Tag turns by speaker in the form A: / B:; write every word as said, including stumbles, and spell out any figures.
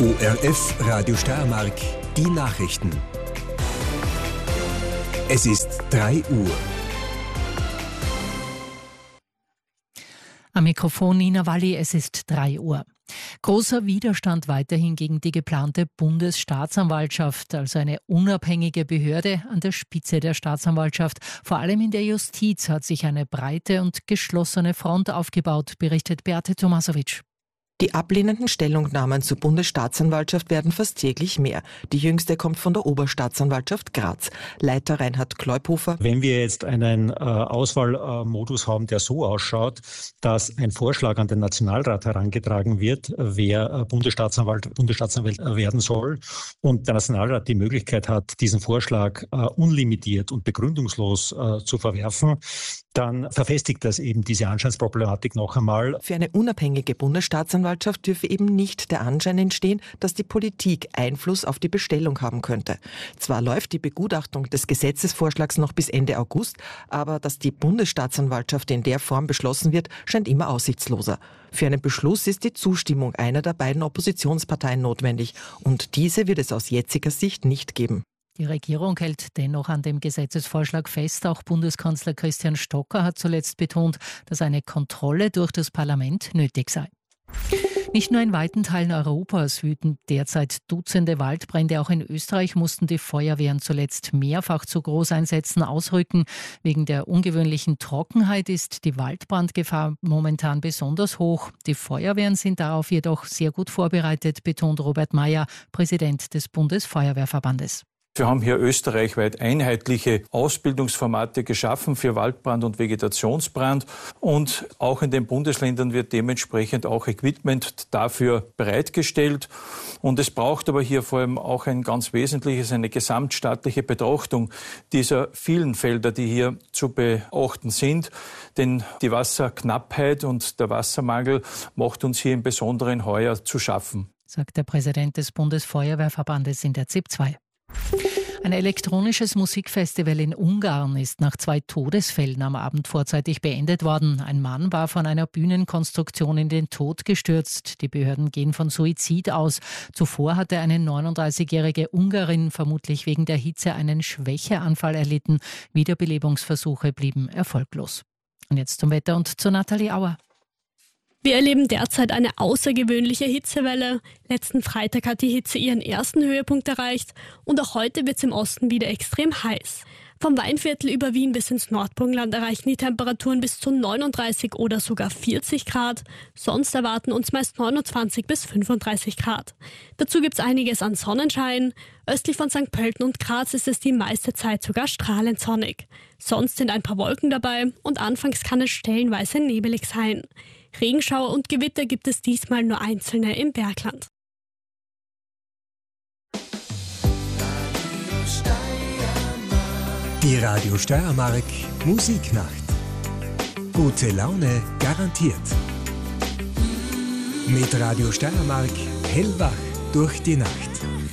A: O R F Radio Steiermark, die Nachrichten. Es ist drei Uhr.
B: Am Mikrofon Nina Walli, es ist drei Uhr. Großer Widerstand weiterhin gegen die geplante Bundesstaatsanwaltschaft, also eine unabhängige Behörde an der Spitze der Staatsanwaltschaft. Vor allem in der Justiz hat sich eine breite und geschlossene Front aufgebaut, berichtet Beate Tomasowitsch.
C: Die ablehnenden Stellungnahmen zur Bundesstaatsanwaltschaft werden fast täglich mehr. Die jüngste kommt von der Oberstaatsanwaltschaft Graz. Leiter Reinhard Kleuphofer.
D: Wenn wir jetzt einen äh, Auswahlmodus haben, der so ausschaut, dass ein Vorschlag an den Nationalrat herangetragen wird, wer äh, Bundesstaatsanwalt, Bundesstaatsanwalt werden soll, und der Nationalrat die Möglichkeit hat, diesen Vorschlag äh, unlimitiert und begründungslos äh, zu verwerfen, dann verfestigt das eben diese Anscheinsproblematik noch einmal.
C: Für eine unabhängige Bundesstaatsanwaltschaft dürfe eben nicht der Anschein entstehen, dass die Politik Einfluss auf die Bestellung haben könnte. Zwar läuft die Begutachtung des Gesetzesvorschlags noch bis Ende August, aber dass die Bundesstaatsanwaltschaft in der Form beschlossen wird, scheint immer aussichtsloser. Für einen Beschluss ist die Zustimmung einer der beiden Oppositionsparteien notwendig, und diese wird es aus jetziger Sicht nicht geben.
B: Die Regierung hält dennoch an dem Gesetzesvorschlag fest. Auch Bundeskanzler Christian Stocker hat zuletzt betont, dass eine Kontrolle durch das Parlament nötig sei. Nicht nur in weiten Teilen Europas wüten derzeit Dutzende Waldbrände. Auch in Österreich mussten die Feuerwehren zuletzt mehrfach zu Großeinsätzen ausrücken. Wegen der ungewöhnlichen Trockenheit ist die Waldbrandgefahr momentan besonders hoch. Die Feuerwehren sind darauf jedoch sehr gut vorbereitet, betont Robert Mayer, Präsident des Bundesfeuerwehrverbandes.
E: Wir haben hier österreichweit einheitliche Ausbildungsformate geschaffen für Waldbrand und Vegetationsbrand, und auch in den Bundesländern wird dementsprechend auch Equipment dafür bereitgestellt. Und es braucht aber hier vor allem auch ein ganz wesentliches, eine gesamtstaatliche Betrachtung dieser vielen Felder, die hier zu beachten sind. Denn die Wasserknappheit und der Wassermangel macht uns hier im Besonderen heuer zu schaffen,
B: sagt der Präsident des Bundesfeuerwehrverbandes in der Z I P zwei. Ein elektronisches Musikfestival in Ungarn ist nach zwei Todesfällen am Abend vorzeitig beendet worden. Ein Mann war von einer Bühnenkonstruktion in den Tod gestürzt. Die Behörden gehen von Suizid aus. Zuvor hatte eine neununddreißigjährige Ungarin vermutlich wegen der Hitze einen Schwächeanfall erlitten. Wiederbelebungsversuche blieben erfolglos. Und jetzt zum Wetter und zu Nathalie Auer.
F: Wir erleben derzeit eine außergewöhnliche Hitzewelle. Letzten Freitag hat die Hitze ihren ersten Höhepunkt erreicht, und auch heute wird es im Osten wieder extrem heiß. Vom Weinviertel über Wien bis ins Nordburgenland erreichen die Temperaturen bis zu neununddreißig oder sogar vierzig Grad. Sonst erwarten uns meist neunundzwanzig bis fünfunddreißig Grad. Dazu gibt es einiges an Sonnenschein. Östlich von Sankt Pölten und Graz ist es die meiste Zeit sogar strahlend sonnig. Sonst sind ein paar Wolken dabei, und anfangs kann es stellenweise nebelig sein. Regenschauer und Gewitter gibt es diesmal nur einzelne im Bergland.
A: Die Radio Steiermark Musiknacht. Gute Laune garantiert. Mit Radio Steiermark hellwach durch die Nacht.